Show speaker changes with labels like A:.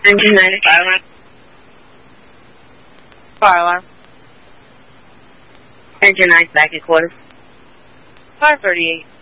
A: Engine 9. Fire alarm.
B: Fire alarm.
A: Engine 9, back at quarters.
B: Fire 38.